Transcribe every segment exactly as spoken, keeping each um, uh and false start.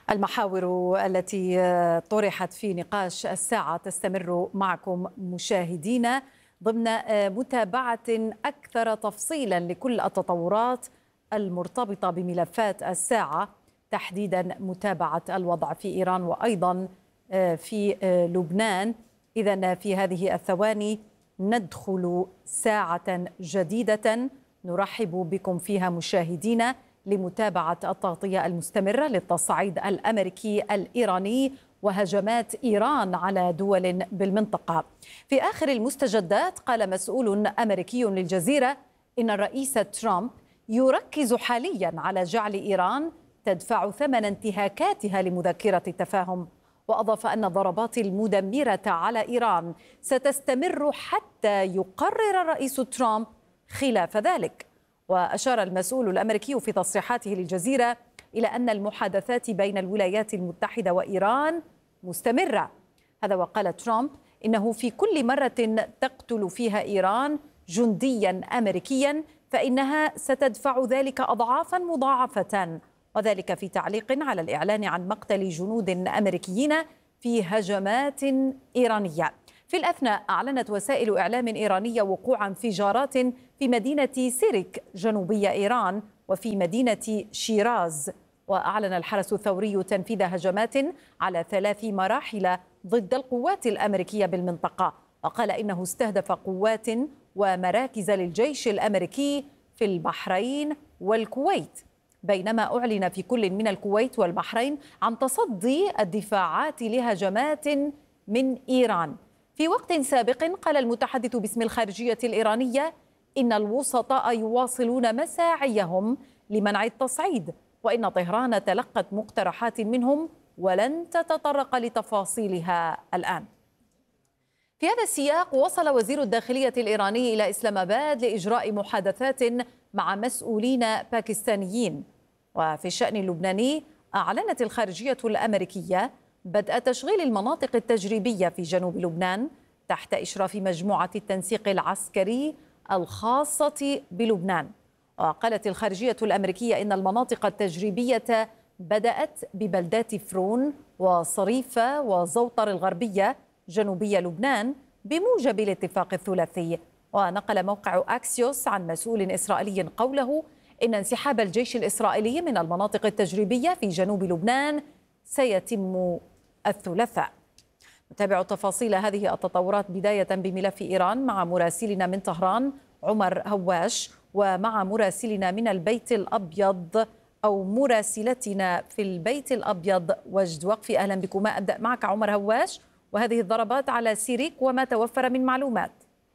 المحاور التي طرحت في نقاش الساعة تستمر معكم مشاهدينا ضمن متابعة أكثر تفصيلا لكل التطورات المرتبطة بملفات الساعة، تحديدا متابعة الوضع في إيران وأيضا في لبنان. إذن في هذه الثواني ندخل ساعة جديدة نرحب بكم فيها مشاهدينا لمتابعة التغطية المستمرة للتصعيد الأمريكي الإيراني وهجمات إيران على دول بالمنطقة. في آخر المستجدات قال مسؤول أمريكي للجزيرة إن الرئيس ترامب يركز حاليا على جعل إيران تدفع ثمن انتهاكاتها لمذكرة التفاهم، وأضاف أن الضربات المدمرة على إيران ستستمر حتى يقرر الرئيس ترامب خلاف ذلك. وأشار المسؤول الأمريكي في تصريحاته للجزيرة إلى أن المحادثات بين الولايات المتحدة وإيران مستمرة. هذا وقال ترامب إنه في كل مرة تقتل فيها إيران جنديا أمريكيا فإنها ستدفع ذلك أضعافا مضاعفة، وذلك في تعليق على الإعلان عن مقتل جنود أمريكيين في هجمات إيرانية. في الأثناء أعلنت وسائل إعلام إيرانية وقوع انفجارات في مدينة سيرك جنوبي إيران وفي مدينة شيراز. وأعلن الحرس الثوري تنفيذ هجمات على ثلاث مراحل ضد القوات الأمريكية بالمنطقة، وقال إنه استهدف قوات ومراكز للجيش الأمريكي في البحرين والكويت، بينما أعلن في كل من الكويت والبحرين عن تصدي الدفاعات لهجمات من إيران. في وقت سابق قال المتحدث باسم الخارجية الإيرانية إن الوسطاء يواصلون مساعيهم لمنع التصعيد، وإن طهران تلقت مقترحات منهم ولن تتطرق لتفاصيلها الآن. في هذا السياق وصل وزير الداخلية الإيراني إلى إسلام آباد لإجراء محادثات مع مسؤولين باكستانيين. وفي الشأن اللبناني أعلنت الخارجية الأمريكية بدء تشغيل المناطق التجريبية في جنوب لبنان تحت إشراف مجموعة التنسيق العسكري الخاصة بلبنان. وقالت الخارجية الأمريكية إن المناطق التجريبية بدأت ببلدات فرون وصريفة وزوطر الغربية جنوبي لبنان بموجب الاتفاق الثلاثي. ونقل موقع أكسيوس عن مسؤول إسرائيلي قوله إن انسحاب الجيش الإسرائيلي من المناطق التجريبية في جنوب لبنان سيتم الثلاثاء. نتابع تفاصيل هذه التطورات بداية بملف إيران مع مراسلنا من طهران عمر هواش، ومع مراسلنا من البيت الأبيض أو مراسلتنا في البيت الأبيض وجد وقفي. أهلا بكما. أبدأ معك عمر هواش، وهذه الضربات على سيريك وما توفر من معلومات.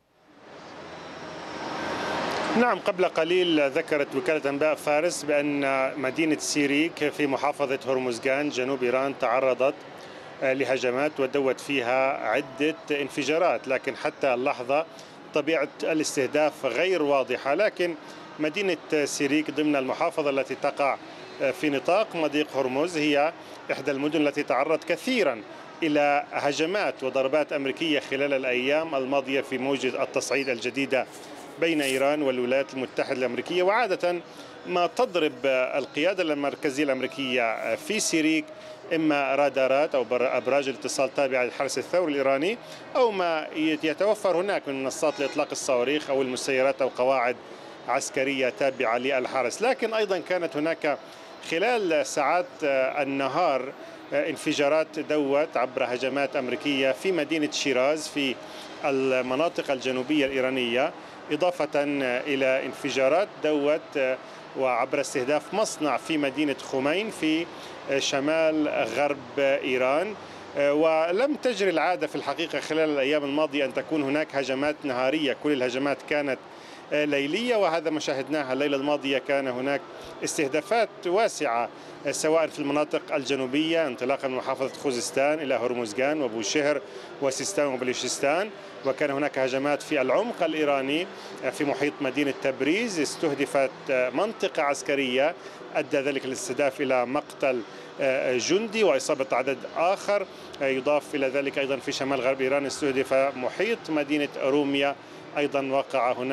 نعم، قبل قليل ذكرت وكالة أنباء فارس بأن مدينة سيريك في محافظة هرمزغان جنوب إيران تعرضت لهجمات ودوت فيها عدة انفجارات، لكن حتى اللحظة طبيعة الاستهداف غير واضحة. لكن مدينة سيريك ضمن المحافظة التي تقع في نطاق مضيق هرمز هي إحدى المدن التي تعرض كثيرا إلى هجمات وضربات أمريكية خلال الأيام الماضية في موجة التصعيد الجديدة بين إيران والولايات المتحدة الأمريكية. وعادة ما تضرب القيادة المركزية الأمريكية في سيريك إما رادارات أو أبراج الاتصال تابعة للحرس الثوري الإيراني، أو ما يتوفر هناك من منصات لإطلاق الصواريخ أو المسيرات أو قواعد عسكرية تابعة للحرس. لكن أيضا كانت هناك خلال ساعات النهار انفجارات دوت عبر هجمات أمريكية في مدينة شيراز في المناطق الجنوبية الإيرانية، إضافة إلى انفجارات دوت وعبر استهداف مصنع في مدينة خمين في شمال غرب إيران. ولم تجري العادة في الحقيقة خلال الأيام الماضية أن تكون هناك هجمات نهارية، كل الهجمات كانت ليلية، وهذا ما شاهدناها الليلة الماضية. كان هناك استهدافات واسعة سواء في المناطق الجنوبية انطلاقا من محافظة خوزستان إلى هرمزغان وبوشهر وسيستان وبلوشستان، وكان هناك هجمات في العمق الإيراني في محيط مدينة تبريز استهدفت منطقة عسكرية، أدى ذلك الاستهداف إلى مقتل جندي وإصابة عدد آخر. يضاف إلى ذلك أيضا في شمال غرب إيران استهدف محيط مدينة روميا، أيضا وقع هناك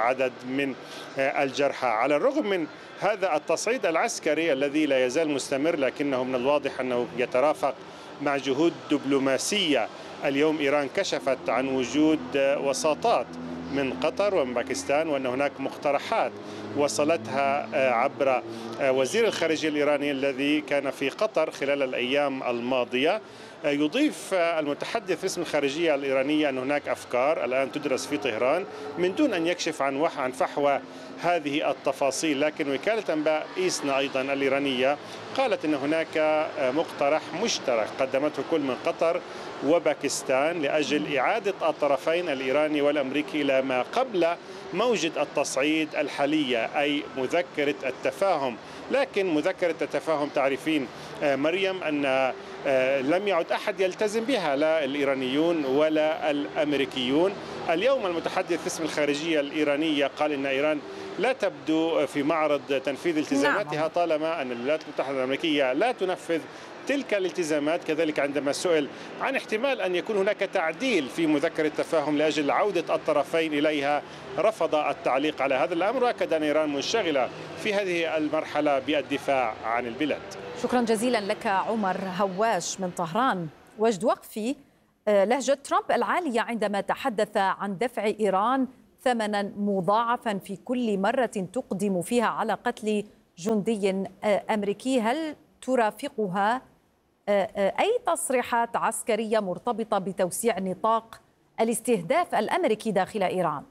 عدد من الجرحى. على الرغم من هذا التصعيد العسكري الذي لا يزال مستمر، لكنه من الواضح أنه يترافق مع جهود دبلوماسية. اليوم إيران كشفت عن وجود وساطات من قطر ومن باكستان، وأن هناك مقترحات وصلتها عبر وزير الخارجية الإيراني الذي كان في قطر خلال الأيام الماضية. يضيف المتحدث باسم الخارجية الإيرانية أن هناك أفكار الآن تدرس في طهران من دون أن يكشف عن عن فحوى هذه التفاصيل. لكن وكالة أنباء إيسنا أيضا الإيرانية قالت أن هناك مقترح مشترك قدمته كل من قطر وباكستان لأجل إعادة الطرفين الإيراني والأمريكي إلى ما قبل موجة التصعيد الحالية، أي مذكرة التفاهم. لكن مذكرة التفاهم تعرفين مريم أن لم يعد أحد يلتزم بها، لا الإيرانيون ولا الأمريكيون. اليوم المتحدث باسم الخارجية الإيرانية قال إن إيران لا تبدو في معرض تنفيذ التزاماتها طالما أن الولايات المتحدة الأمريكية لا تنفذ تلك الالتزامات. كذلك عندما سئل عن احتمال أن يكون هناك تعديل في مذكرة التفاهم لأجل عودة الطرفين إليها، رفض التعليق على هذا الأمر، وأكد أن إيران منشغلة في هذه المرحلة بالدفاع عن البلاد. شكرا جزيلا لك عمر هواش من طهران. وجد وقفي، لهجة ترامب العالية عندما تحدث عن دفع إيران ثمنا مضاعفا في كل مرة تقدم فيها على قتل جندي أمريكي، هل ترافقها أي تصريحات عسكرية مرتبطة بتوسيع نطاق الاستهداف الأمريكي داخل إيران؟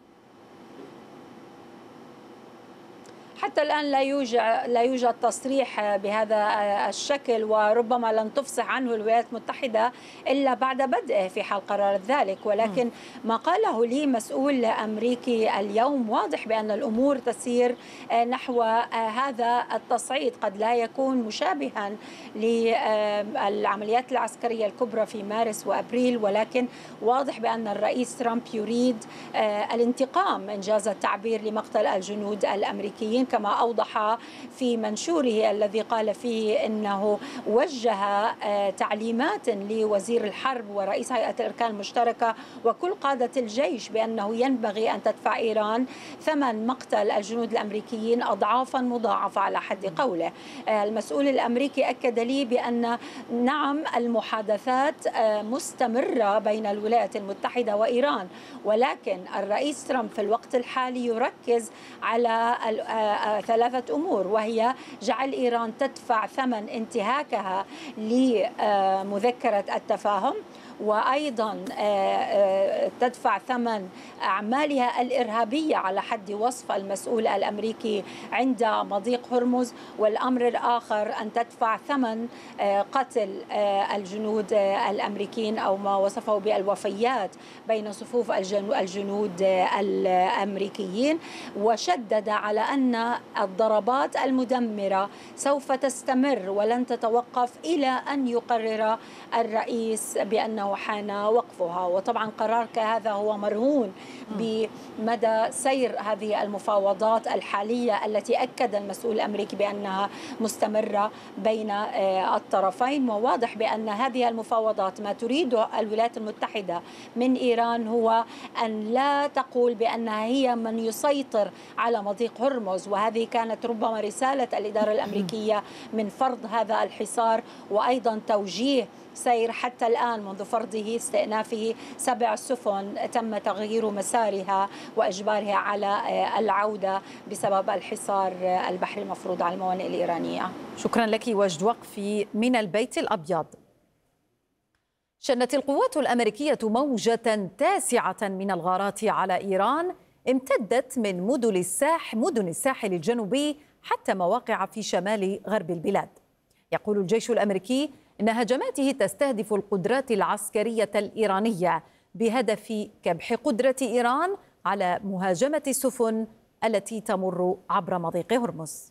حتى الآن لا يوجد لا يوجد تصريح بهذا الشكل، وربما لن تفصح عنه الولايات المتحدة إلا بعد بدءه في حال قررت ذلك. ولكن ما قاله لي مسؤول أمريكي اليوم واضح بأن الأمور تسير نحو هذا التصعيد، قد لا يكون مشابها للعمليات العسكرية الكبرى في مارس وأبريل، ولكن واضح بأن الرئيس ترامب يريد الانتقام إنجاز التعبير لمقتل الجنود الأمريكيين، كما أوضح في منشوره الذي قال فيه أنه وجه تعليمات لوزير الحرب ورئيس هيئة الأركان المشتركة وكل قادة الجيش بأنه ينبغي أن تدفع إيران ثمن مقتل الجنود الأمريكيين أضعافا مضاعفة على حد قوله. المسؤول الأمريكي أكد لي بأن نعم المحادثات مستمرة بين الولايات المتحدة وإيران، ولكن الرئيس ترامب في الوقت الحالي يركز على ثلاثة أمور، وهي جعل إيران تدفع ثمن انتهاكها لمذكرة التفاهم، وأيضا تدفع ثمن أعمالها الإرهابية على حد وصف المسؤول الأمريكي عند مضيق هرمز، والأمر الآخر أن تدفع ثمن قتل الجنود الأمريكيين أو ما وصفه بالوفيات بين صفوف الجنود الأمريكيين. وشدد على أن الضربات المدمرة سوف تستمر ولن تتوقف إلى أن يقرر الرئيس بأنه حان وقفها. وطبعا قرار كهذا هو مرهون بمدى سير هذه المفاوضات الحالية التي أكد المسؤول الأمريكي بأنها مستمرة بين الطرفين. وواضح بأن هذه المفاوضات ما تريده الولايات المتحدة من إيران هو أن لا تقول بأنها هي من يسيطر على مضيق هرمز، وهذه كانت ربما رسالة الإدارة الأمريكية من فرض هذا الحصار، وأيضا توجيه سير حتى الآن منذ فرضه استئنافه سبع سفن تم تغيير مسارها وإجبارها على العودة بسبب الحصار البحري المفروض على الموانئ الإيرانية. شكرا لك وجد وقفي من البيت الأبيض. شنت القوات الأمريكية موجة تاسعة من الغارات على إيران امتدت من مدن الساح مدن الساحل الجنوبي حتى مواقع في شمال غرب البلاد. يقول الجيش الأمريكي إن هجماته تستهدف القدرات العسكرية الإيرانية بهدف كبح قدرة إيران على مهاجمة السفن التي تمر عبر مضيق هرمز.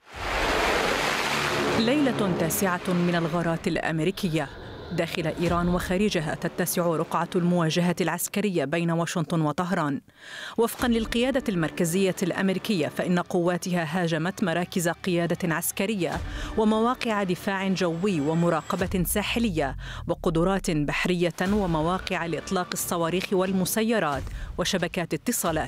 ليلة تاسعة من الغارات الأمريكية داخل إيران وخارجها تتسع رقعة المواجهة العسكرية بين واشنطن وطهران. وفقا للقيادة المركزية الأمريكية فإن قواتها هاجمت مراكز قيادة عسكرية ومواقع دفاع جوي ومراقبة ساحلية وقدرات بحرية ومواقع لإطلاق الصواريخ والمسيرات وشبكات اتصالات.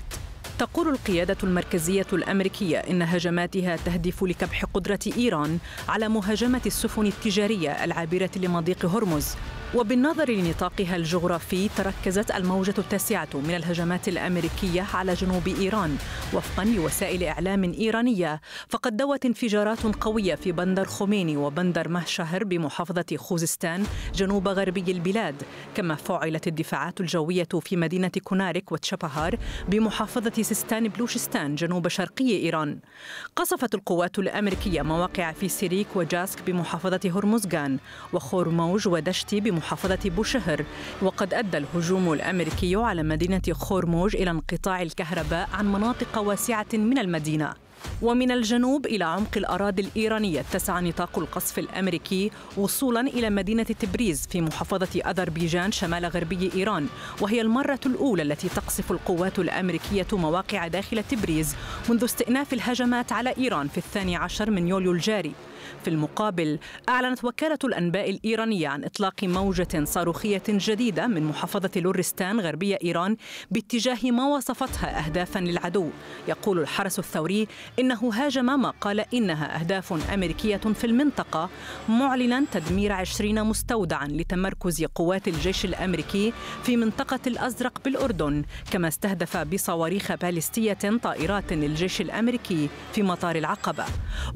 تقول القيادة المركزية الأمريكية إن هجماتها تهدف لكبح قدرة إيران على مهاجمة السفن التجارية العابرة لمضيق هرمز. وبالنظر لنطاقها الجغرافي تركزت الموجة التاسعة من الهجمات الأمريكية على جنوب إيران. وفقا لوسائل إعلام إيرانية فقد دوت انفجارات قوية في بندر خميني وبندر مهشهر بمحافظة خوزستان جنوب غربي البلاد، كما فعلت الدفاعات الجوية في مدينة كونارك وتشابهار بمحافظة سيستان بلوشستان جنوب شرقي إيران. قصفت القوات الأمريكية مواقع في سيريك وجاسك بمحافظة هرمزغان وخورموج ودشتي بمحافظة بوشهر. وقد أدى الهجوم الأمريكي على مدينة خورموج إلى انقطاع الكهرباء عن مناطق واسعة من المدينة. ومن الجنوب إلى عمق الأراضي الإيرانية اتسع نطاق القصف الأمريكي وصولا إلى مدينة تبريز في محافظة أذربيجان شمال غربي إيران، وهي المرة الأولى التي تقصف القوات الأمريكية مواقع داخل تبريز منذ استئناف الهجمات على إيران في الثاني عشر من يوليو الجاري. في المقابل أعلنت وكالة الأنباء الإيرانية عن إطلاق موجة صاروخية جديدة من محافظة لورستان غربية إيران باتجاه ما وصفتها أهدافا للعدو. يقول الحرس الثوري إنه هاجم ما قال إنها أهداف أمريكية في المنطقة، معلنا تدمير عشرين مستودعا لتمركز قوات الجيش الأمريكي في منطقة الأزرق بالأردن، كما استهدف بصواريخ باليستية طائرات للجيش الأمريكي في مطار العقبة.